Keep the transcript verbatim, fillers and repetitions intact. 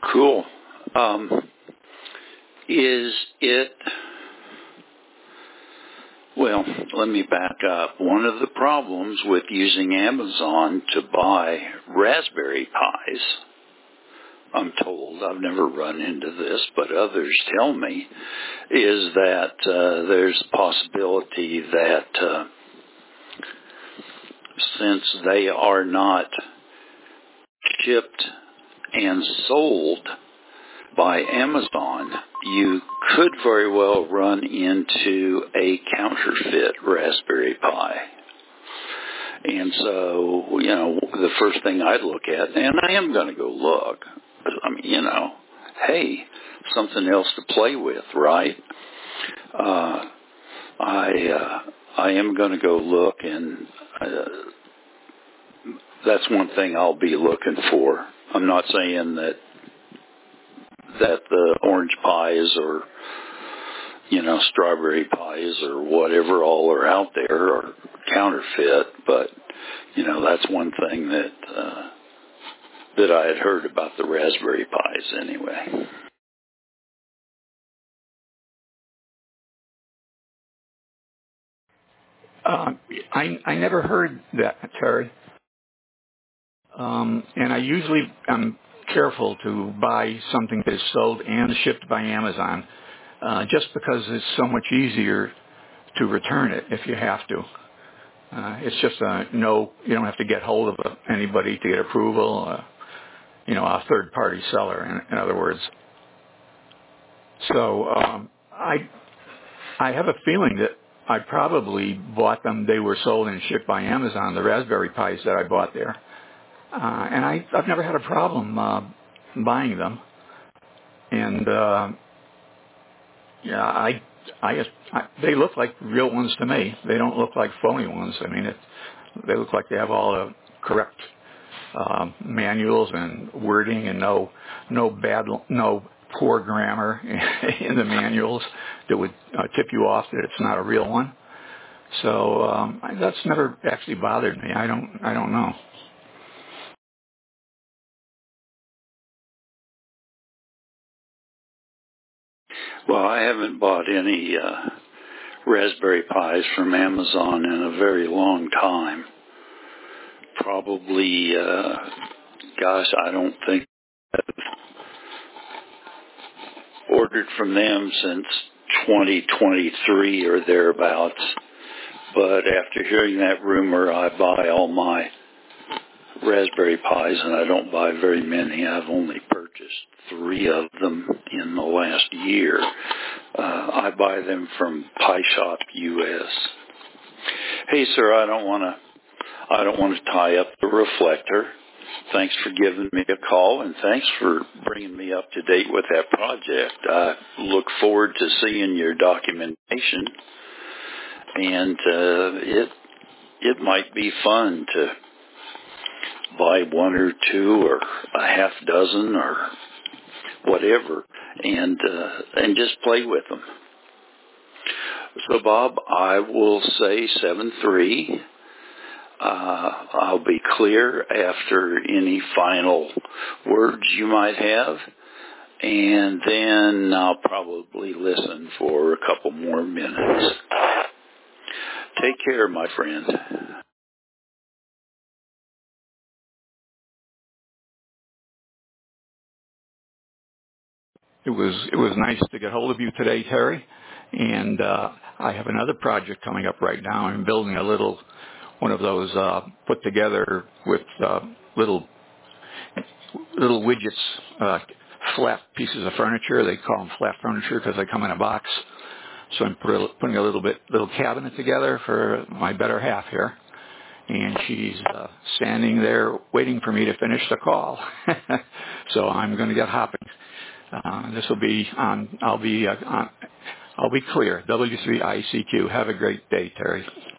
Cool. Um, is it, well, let me back up. One of the problems with using Amazon to buy Raspberry Pis, I'm told, I've never run into this, but others tell me, is that uh, there's a possibility that uh, since they are not shipped and sold by Amazon, you could very well run into a counterfeit Raspberry Pi. And so, you know, the first thing I'd look at, and I am going to go look, I mean, you know, hey, something else to play with, right? Uh, I uh, I am going to go look, and uh, that's one thing I'll be looking for. I'm not saying that that the orange pies or, you know, strawberry pies or whatever all are out there are counterfeit, but, you know, that's one thing that uh, that I had heard about the Raspberry Pis anyway. Uh, I, I never heard that, Terry. Um, and I usually am careful to buy something that is sold and shipped by Amazon, uh, just because it's so much easier to return it if you have to. Uh, it's just a no, you don't have to get hold of anybody to get approval, uh, you know, a third-party seller, in, in other words. So um, I I have a feeling that I probably bought them. They were sold and shipped by Amazon, the Raspberry Pis that I bought there. Uh, and I, I've never had a problem uh, buying them. And, uh, yeah, I, I, just, I, they look like real ones to me. They don't look like phony ones. I mean, it, they look like they have all the correct uh, manuals and wording and no, no bad, no poor grammar in the manuals that would uh, tip you off that it's not a real one. So um, that's never actually bothered me. I don't, I don't know. Well, I haven't bought any uh, Raspberry Pis from Amazon in a very long time. Probably, uh, gosh, I don't think I've ordered from them since twenty twenty-three or thereabouts. But after hearing that rumor, I buy all my Raspberry Pis, and I don't buy very many. I've only purchased three of them in the last year. Uh, I buy them from Pi Shop U S. Hey, sir, I don't want to. I don't want to tie up the reflector. Thanks for giving me a call, and thanks for bringing me up to date with that project. I look forward to seeing your documentation, and uh, it it might be fun to buy one or two or a half dozen or whatever, and uh, and just play with them. So, Bob, I will say seven three. Uh, I'll be clear after any final words you might have, and then I'll probably listen for a couple more minutes. Take care, my friend. It was it was nice to get hold of you today, Terry. And uh, I have another project coming up right now. I'm building a little one of those uh, put together with uh, little little widgets, uh, flat pieces of furniture. They call them flat furniture because they come in a box. So I'm put a, putting a little bit little cabinet together for my better half here. And she's uh, standing there waiting for me to finish the call. So I'm going to get hopping. Uh, this will be on, I'll be, uh, on, I'll be clear. W three I C Q. Have a great day, Terry.